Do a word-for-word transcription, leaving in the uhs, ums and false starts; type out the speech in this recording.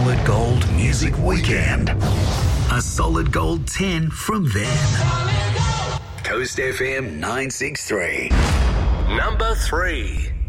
Solid Gold Music Weekend. A Solid Gold ten from them. Coast F M nine six three. Number three.